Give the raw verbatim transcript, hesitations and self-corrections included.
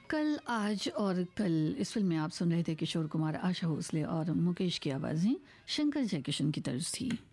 कल आज और कल इस फिल्म में आप सुन रहे थे किशोर कुमार, आशा भोसले और मुकेश की आवाज़ें शंकर जयकिशन की तर्ज थी।